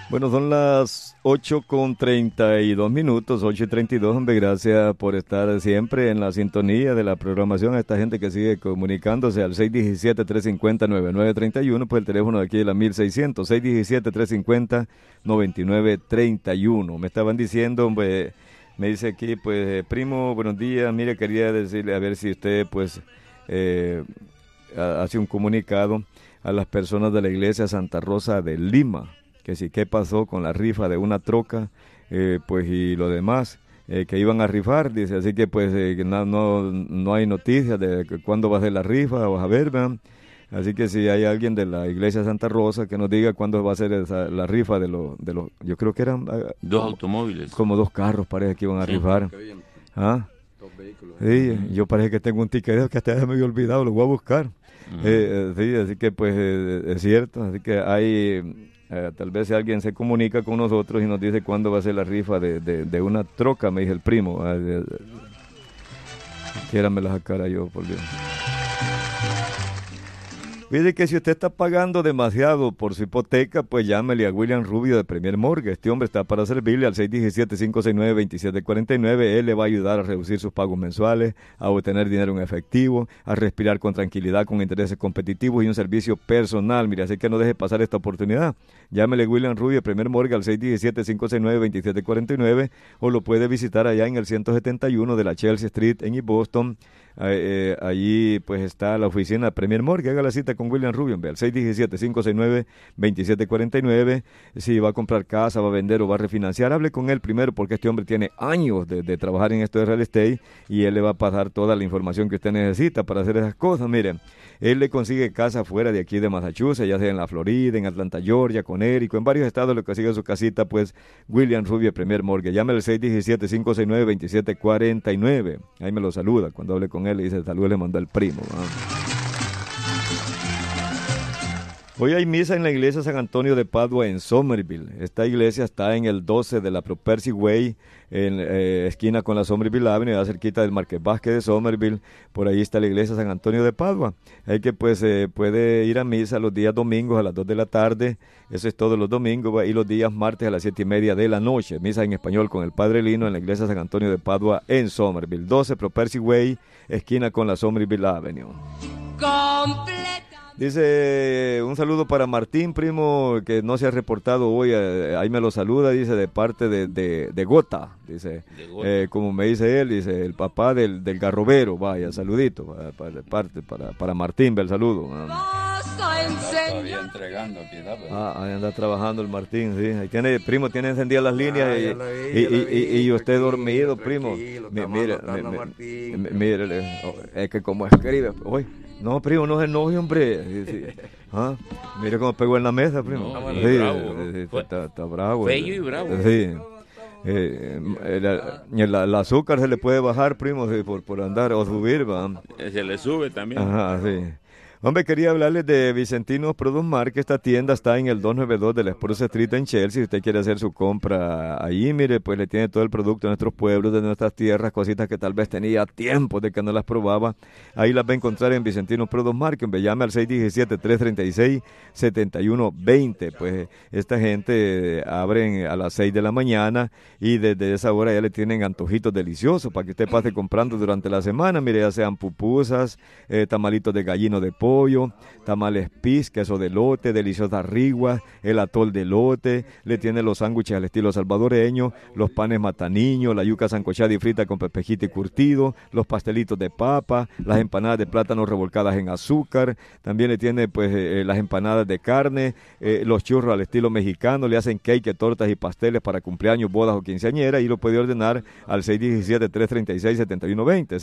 Bueno, son las 8:32, 8:32, hombre, gracias por estar siempre en la sintonía de la programación, a esta gente que sigue comunicándose al 617-350-9931, pues el teléfono de aquí de la 1600, 617-350-9931. Me estaban diciendo, hombre, me dice aquí, pues, primo, buenos días, mire, quería decirle, a ver si usted, pues, hace un comunicado a las personas de la iglesia Santa Rosa de Lima, que si qué pasó con la rifa de una troca, pues y lo demás, que iban a rifar, dice, así que pues no hay noticias de cuándo va a ser la rifa, vamos a ver, ¿verdad? Así que si hay alguien de la iglesia Santa Rosa que nos diga cuándo va a ser la rifa de los, yo creo que eran dos automóviles. Como 2 carros parece que iban a rifar. ¿Ah? 2 vehículos. Sí, yo parece que tengo un ticket que hasta ya me había olvidado, lo voy a buscar. Sí, así que pues es cierto, así que hay... tal vez si alguien se comunica con nosotros y nos dice cuándo va a ser la rifa de una troca, me dice el primo. Quiérame la sacara yo, por Dios. Dice que si usted está pagando demasiado por su hipoteca, pues llámele a William Rubio de Premier Mortgage. Este hombre está para servirle al 617-569-2749. Él le va a ayudar a reducir sus pagos mensuales, a obtener dinero en efectivo, a respirar con tranquilidad, con intereses competitivos y un servicio personal. Mire, así que no deje pasar esta oportunidad. Llámele a William Rubio de Premier Mortgage al 617-569-2749 o lo puede visitar allá en el 171 de la Chelsea Street en East Boston. Allí pues está la oficina de Premier Mortgage. Haga la cita con William Rubio al 617-569-2749. Si va a comprar casa, va a vender o va a refinanciar, hable con él primero, porque este hombre tiene años de trabajar en esto de real estate y él le va a pasar toda la información que usted necesita para hacer esas cosas. Miren, él le consigue casa fuera de aquí de Massachusetts, ya sea en la Florida, en Atlanta, Georgia, Connecticut, en varios estados le consigue su casita, pues William Rubio Premier Mortgage. Llame al 617-569-2749. Ahí me lo saluda cuando hable con él, le dice saludos, le mandó el primo. Hoy hay misa en la iglesia San Antonio de Padua en Somerville. Esta iglesia está en el 12 de la Property Way, en esquina con la Somerville Avenue, cerquita del Marqués Vázquez de Somerville. Por ahí está la iglesia San Antonio de Padua. Hay que pues puede ir a misa los días domingos a las 2 de la tarde. Eso es todos los domingos, y los días martes a las 7:30 de la noche. Misa en español con el Padre Lino en la iglesia San Antonio de Padua en Somerville. 12 Property Way, esquina con la Somerville Avenue. Dice, un saludo para Martín, primo, que no se ha reportado hoy, ahí me lo saluda, dice, de parte de Gota, dice, como me dice él, dice, el papá del Garrobero, vaya, saludito, para Martín, ve el saludo. Todavía entregando aquí, ¿no? Ahí anda trabajando el Martín, sí, ahí tiene, primo, tiene encendidas las líneas y usted dormido, primo. Mire, es que como escribe, hoy. No, primo, no se enoje, hombre. Sí. Mira cómo pegó en la mesa, primo. No, sí, bravo. Está bravo. Bello y bravo. Sí. El azúcar se le puede bajar, primo, sí, por andar o subir, va. Se le sube también. Ajá, sí. Hombre, quería hablarles de Vicentino's Produce Market. Esta tienda está en el 292 de la Spruce Street en Chelsea. Si usted quiere hacer su compra ahí, mire, pues le tiene todo el producto de nuestros pueblos, de nuestras tierras, cositas que tal vez tenía tiempo de que no las probaba. Ahí las va a encontrar en Vicentino's Produce Market. Me llame al 617-336-7120. Pues esta gente abren a las 6 de la mañana y desde esa hora ya le tienen antojitos deliciosos para que usted pase comprando durante la semana. Mire, ya sean pupusas, tamalitos de gallino de pollo, tamales pis, queso de lote, deliciosas riguas, el atol de lote, le tiene los sándwiches al estilo salvadoreño, los panes mataniños, la yuca sancochada y frita con pepejito y curtido, los pastelitos de papa, las empanadas de plátano revolcadas en azúcar, también le tiene pues las empanadas de carne, los churros al estilo mexicano, le hacen cake, tortas y pasteles para cumpleaños, bodas o quinceañeras, y lo puede ordenar al 617-336-7120,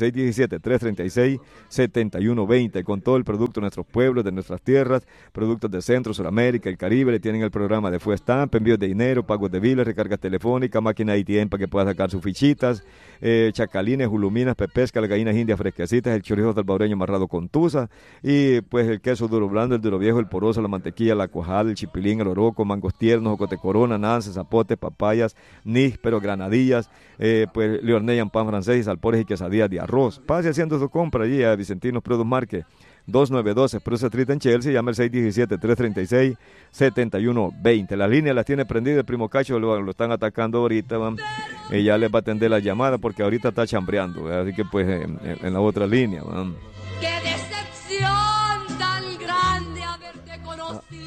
617-336-7120, con todo el producto de nuestros pueblos, de nuestras tierras, productos de Centro, Sudamérica, el Caribe. Le tienen el programa de Fuestamp, envíos de dinero, pagos de biles, recarga telefónica, máquina ATM para que pueda sacar sus fichitas, chacalines, juluminas, pepesca, las gallinas indias fresquecitas, el chorizo salvadoreño amarrado con tusa, y pues el queso duro blando, el duro viejo, el poroso, la mantequilla, la cuajada, el chipilín, el oroco, mangos tiernos, ocote corona, nances, zapotes, papayas, níspero, granadillas, pues le hornean pan francés y salpores y quesadillas de arroz. Pase haciendo su compra allí a Vicentino's Produce Market. 292 Spruce Street en Chelsea, llama al 617-336-7120. Las líneas las tiene prendidas el primo Cacho, lo están atacando ahorita, y ya les va a atender la llamada porque ahorita está chambreando, así que pues en la otra línea. ¡Qué decepción tan grande haberte conocido!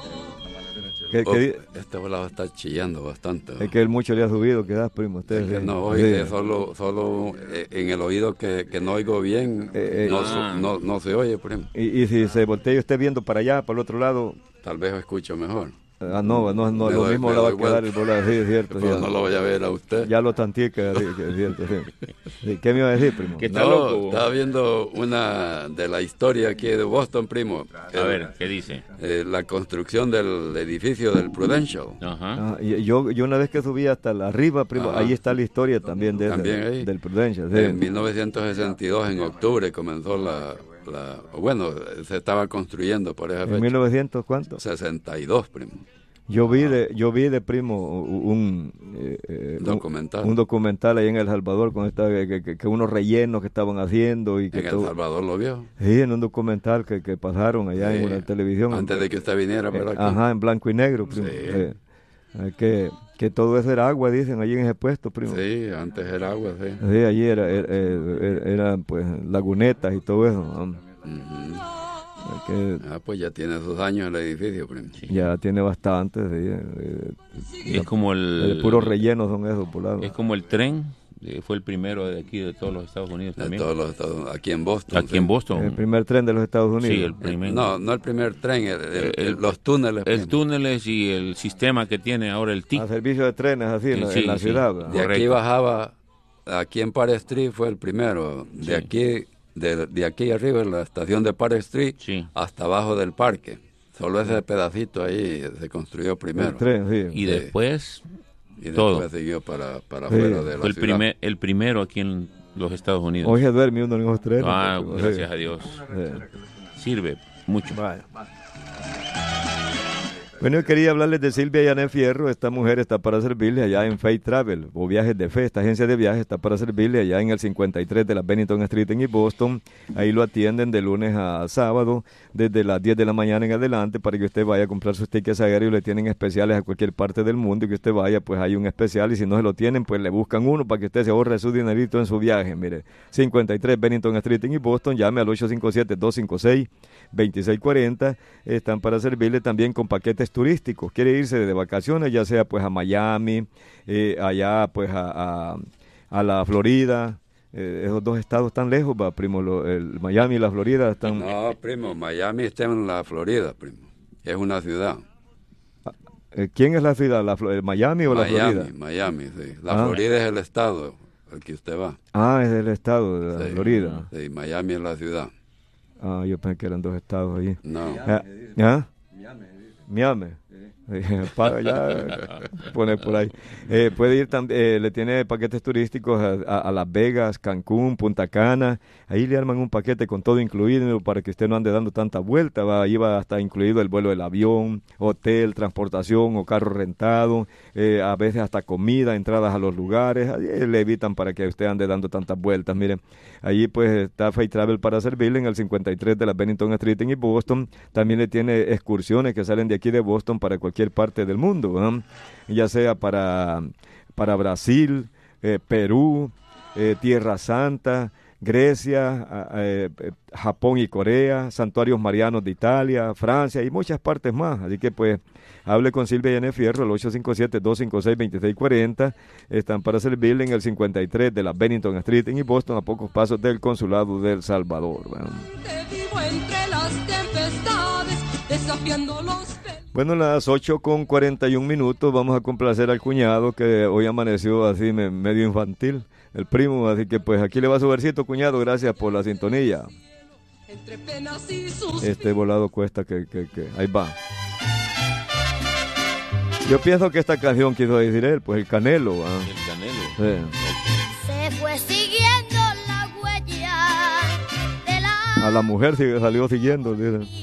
Este volado está chillando bastante. Es que él mucho le ha subido, ¿qué das, primo? Usted, es que no oye, solo en el oído que no oigo bien, no se oye, primo. Y si se voltea y usted viendo para allá, para el otro lado... Tal vez escucho mejor. No, lo mismo le va a quedar el volado, sí, es cierto. Pero no lo voy a ver a usted. Ya lo tantique, sí, es cierto, sí. Sí, ¿qué me iba a decir, primo? ¿Qué está loco? Estaba viendo una de la historia aquí de Boston, primo. A ver, ¿qué dice? La construcción del edificio del Prudential. Ajá. Yo una vez que subí hasta arriba, primo, ahí está la historia también del Prudential. Sí. En 1962, en octubre, comenzó se estaba construyendo por esa fecha. ¿En 1900 cuánto? 62, primo. Yo vi de primo un documental ahí en El Salvador con que unos rellenos que estaban haciendo y que ¿En El Salvador lo vio? Sí, en un documental que pasaron allá en la televisión. Antes de que usted viniera por aquí. Ajá, en blanco y negro, primo. Sí. Que todo eso era agua, dicen, allí en ese puesto, primo. Sí, antes era agua, sí. Sí, allí era pues lagunetas y todo eso. Pues ya tiene sus años el edificio, primo. Sí. Ya tiene bastante, sí. Es como el puros rellenos son esos por lado. Es como el tren, fue el primero de aquí, de todos los Estados Unidos también. De todos los Estados Unidos, aquí en Boston. Aquí en Boston. El primer tren de los Estados Unidos. Sí, el primer. No el primer tren, los túneles. El túneles y el sistema que tiene ahora el TIC. A servicio de trenes, así, en la ciudad. De aquí bajaba, aquí en Park Street fue el primero. De aquí... De aquí arriba en la estación de Park Street hasta abajo del parque. Solo ese pedacito ahí se construyó primero. Y después después siguió para afuera de la fue ciudad. el primero aquí en los Estados Unidos. Hoy se duerme uno en los trenes. Gracias a Dios. Sirve mucho. Vale. Bueno, yo quería hablarles de Silvia Yané Fierro. Esta mujer está para servirle allá en Faith Travel o Viajes de Fe. Esta agencia de viajes está para servirle allá en el 53 de la Bennington Street en East Boston. Ahí lo atienden de lunes a sábado, desde las 10 de la mañana en adelante, para que usted vaya a comprar sus tickets aéreos. Le tienen especiales a cualquier parte del mundo y que usted vaya, pues hay un especial. Y si no se lo tienen, pues le buscan uno para que usted se ahorre su dinerito en su viaje. Mire, 53 Bennington Street en East Boston. Llame al 857-256-2640. Están para servirle también con paquetes turísticos. Quiere irse de vacaciones, ya sea pues a Miami, allá pues a la Florida. Esos dos estados están lejos, va, primo, el Miami y la Florida están... No, primo, Miami está en la Florida, primo. Es una ciudad. ¿Quién es la ciudad? ¿Miami o la Florida? Miami, sí. La Florida es el estado al que usted va. Es el estado de la Florida. Sí, Miami es la ciudad. Yo pensé que eran dos estados allí. No. Miami. Para ya poner por ahí. Puede ir también, le tiene paquetes turísticos a Las Vegas, Cancún, Punta Cana. Ahí le arman un paquete con todo incluido para que usted no ande dando tanta vuelta. Ahí va a estar incluido el vuelo del avión, hotel, transportación o carro rentado, a veces hasta comida, entradas a los lugares. Ahí le evitan para que usted ande dando tantas vueltas. Miren, allí pues está Faith Travel para servirle en el 53 de la Bennington Street en Boston. También le tiene excursiones que salen de aquí de Boston para cualquier parte del mundo, ya sea para Brasil, Perú, Tierra Santa, Grecia, Japón y Corea, santuarios marianos de Italia, Francia y muchas partes más. Así que pues hable con Silvia Yané Fierro al 857-256-2640. Están para servirle en el 53 de la Bennington Street en Boston, a pocos pasos del Consulado de El Salvador. Bueno, las 8:41, vamos a complacer al cuñado que hoy amaneció así medio infantil, el primo, así que pues aquí le va su versito, cuñado, gracias por la sintonía. Este volado cuesta que ahí va. Yo pienso que esta canción quiso decir él, pues el Canelo. El Canelo. Sí. Se fue siguiendo la huella de la... A la mujer salió siguiendo, dice.